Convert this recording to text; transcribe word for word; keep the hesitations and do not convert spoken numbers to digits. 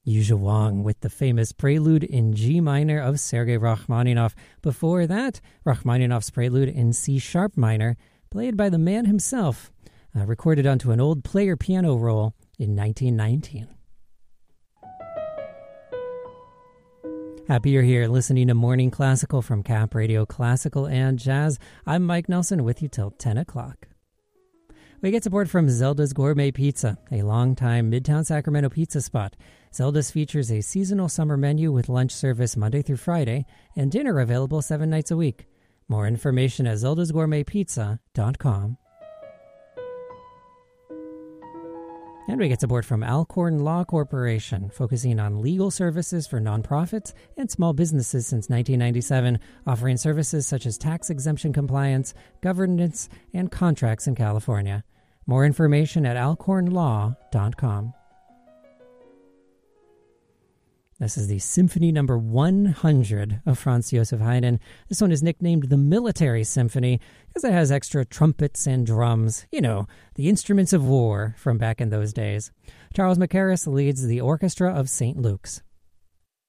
Yuzha Wang with the famous Prelude in G minor of Sergei Rachmaninoff. Before that, Rachmaninoff's Prelude in C-sharp minor, played by the man himself, uh, recorded onto an old player piano roll in nineteen nineteen. Happy you're here listening to Morning Classical from Cap Radio Classical and Jazz. I'm Mike Nelson with you till ten o'clock. We get support from Zelda's Gourmet Pizza, a longtime Midtown Sacramento pizza spot. Zelda's features a seasonal summer menu with lunch service Monday through Friday and dinner available seven nights a week. More information at zeldas gourmet pizza dot com. And we get support from Alcorn Law Corporation, focusing on legal services for nonprofits and small businesses since nineteen ninety-seven, offering services such as tax exemption compliance, governance, and contracts in California. More information at alcorn law dot com. This is the Symphony Number one hundred of Franz Joseph Haydn. This one is nicknamed the Military Symphony because it has extra trumpets and drums, you know, the instruments of war from back in those days. Charles Mackerras leads the Orchestra of Saint Luke's.